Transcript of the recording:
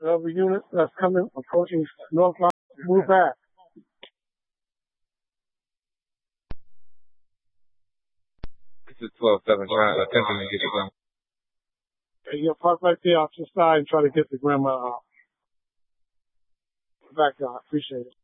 Every unit that's coming, approaching North Line, move back. This is 12-7 trying attempting to get the grandma. And you'll park right there off the side and try to get the grandma out. Back out. Appreciate it.